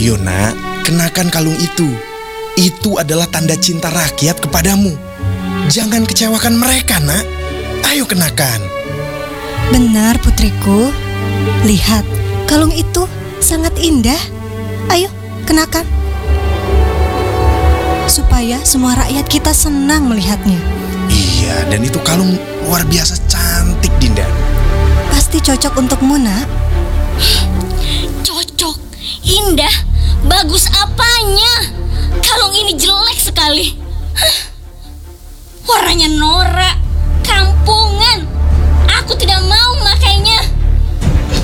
Ayo nak, kenakan kalung itu. Itu adalah tanda cinta rakyat kepadamu. Jangan kecewakan mereka, nak. Ayo kenakan. Benar putriku. Lihat, kalung itu sangat indah. Ayo, kenakan. Supaya semua rakyat kita senang melihatnya. Iya, dan itu kalung luar biasa cantik, Dinda. Pasti cocok untukmu, nak. Cocok, indah, bagus